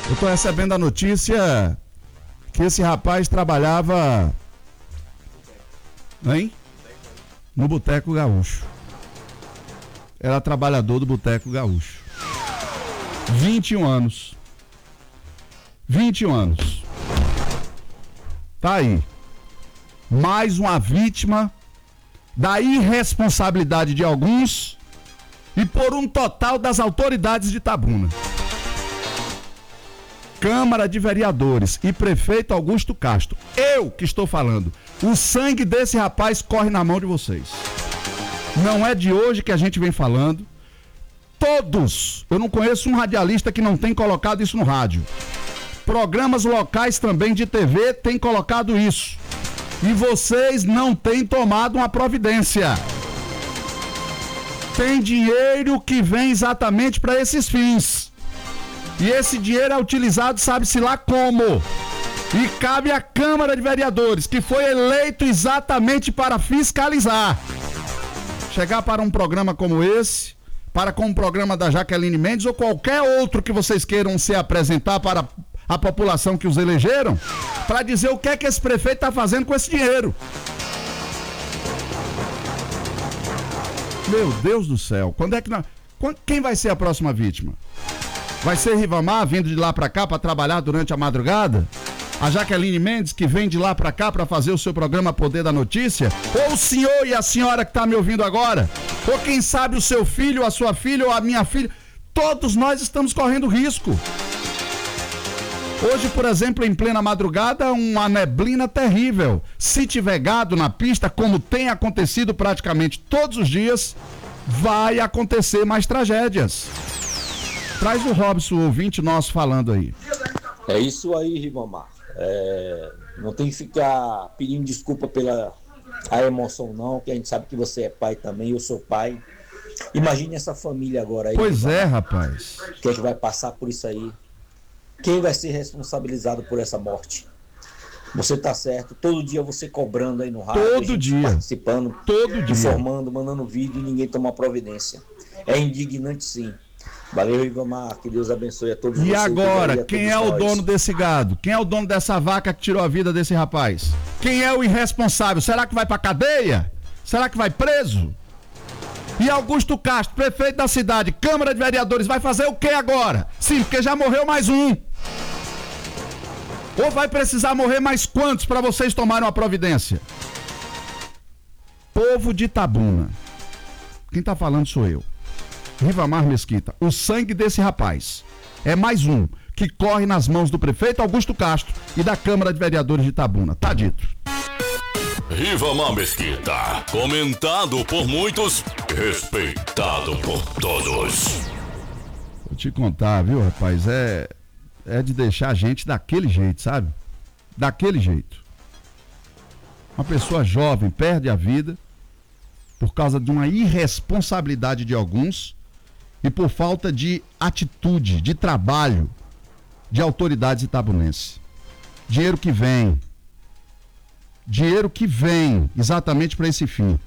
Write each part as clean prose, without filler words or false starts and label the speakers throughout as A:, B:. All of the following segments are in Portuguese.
A: Eu tô recebendo a notícia que esse rapaz trabalhava... Hein? No Boteco Gaúcho. Era trabalhador do Boteco Gaúcho. 21 anos. 21 anos. Tá aí. Mais uma vítima da irresponsabilidade de alguns e por um total das autoridades de Itabuna. Câmara de Vereadores e prefeito Augusto Castro. Eu que estou falando. O sangue desse rapaz corre na mão de vocês. Não é de hoje que a gente vem falando. Todos, eu não conheço um radialista que não tem colocado isso no rádio. Programas locais também de TV têm colocado isso. E vocês não têm tomado uma providência. Tem dinheiro que vem exatamente para esses fins. E esse dinheiro é utilizado, sabe-se lá como. E cabe à Câmara de Vereadores, que foi eleito exatamente para fiscalizar. Chegar para um programa como esse, para com o programa da Jaqueline Mendes ou qualquer outro que vocês queiram se apresentar para a população que os elegeram, para dizer o que é que esse prefeito está fazendo com esse dinheiro. Meu Deus do céu, quem vai ser a próxima vítima? Vai ser Rivamar vindo de lá para cá para trabalhar durante a madrugada? A Jaqueline Mendes que vem de lá para cá para fazer o seu programa Poder da Notícia? Ou o senhor e a senhora que está me ouvindo agora? Ou quem sabe o seu filho, a sua filha ou a minha filha? Todos nós estamos correndo risco. Hoje, por exemplo, em plena madrugada, uma neblina terrível. Se tiver gado na pista, como tem acontecido praticamente todos os dias, vai acontecer mais tragédias. Traz o Robson, o ouvinte nosso, falando aí.
B: É isso aí, Ribamar. Não tem que ficar pedindo desculpa pela a emoção, não, que a gente sabe que você é pai também, eu sou pai. Imagine essa família agora aí.
A: Pois
B: Ribamar.
A: é, rapaz.
B: Quem é que vai passar por isso aí? Quem vai ser responsabilizado por essa morte? Você tá certo, todo dia você cobrando aí no rádio,
A: Todo dia.
B: participando,
A: Todo dia.
B: informando, mandando vídeo e ninguém toma providência. É indignante, sim. Valeu, Ribamar, que Deus abençoe a todos vocês.
A: E agora, quem é o
B: nós.
A: dono desse gado? Quem é o dono dessa vaca que tirou a vida desse rapaz? Quem é o irresponsável? Será que vai pra cadeia? Será que vai preso? E Augusto Castro, prefeito da cidade, Câmara de Vereadores, vai fazer o que agora? Sim, porque já morreu mais um. Ou vai precisar morrer mais quantos para vocês tomarem uma providência? Povo de Itabuna. Quem tá falando sou eu. Rivamar Mesquita. O sangue desse rapaz é mais um que corre nas mãos do prefeito Augusto Castro e da Câmara de Vereadores de Itabuna. Tá dito.
C: Rivamar Mesquita, comentado por muitos, respeitado por todos.
A: Vou te contar, viu, rapaz, é de deixar a gente daquele jeito, sabe? Daquele jeito. Uma pessoa jovem perde a vida por causa de uma irresponsabilidade de alguns e por falta de atitude, de trabalho de autoridades itabunenses. Dinheiro que vem exatamente para esse fim.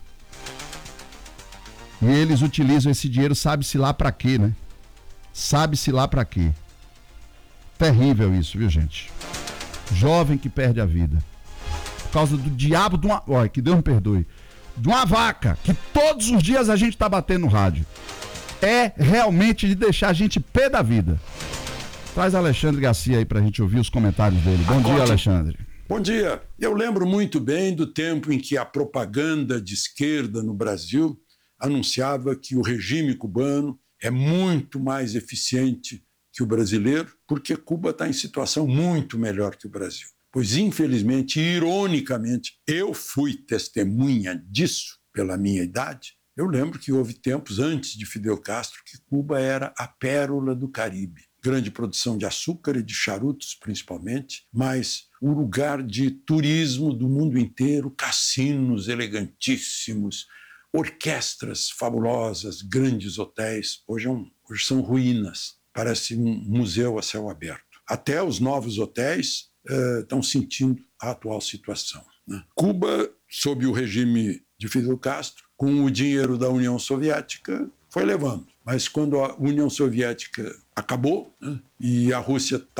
A: E eles utilizam esse dinheiro, sabe-se lá para quê, né? Sabe-se lá para quê. Terrível isso, viu, gente? Jovem que perde a vida por causa do diabo de uma... Olha, que Deus me perdoe. De uma vaca que todos os dias a gente tá batendo no rádio. É realmente de deixar a gente pé da vida. Traz Alexandre Garcia aí pra gente ouvir os comentários dele. Bom dia, Alexandre.
D: Bom dia. Eu lembro muito bem do tempo em que a propaganda de esquerda no Brasil anunciava que o regime cubano é muito mais eficiente que o brasileiro, porque Cuba está em situação muito melhor que o Brasil. Pois, infelizmente, ironicamente, eu fui testemunha disso pela minha idade. Eu lembro que houve tempos antes de Fidel Castro que Cuba era a pérola do Caribe. Grande produção de açúcar e de charutos, principalmente, mas um lugar de turismo do mundo inteiro, cassinos elegantíssimos, orquestras fabulosas, grandes hotéis. Hoje são ruínas, parece um museu a céu aberto. Até os novos hotéis estão sentindo a atual situação, né? Cuba, sob o regime de Fidel Castro, com o dinheiro da União Soviética, foi levando. Mas quando a União Soviética acabou, né, e a Rússia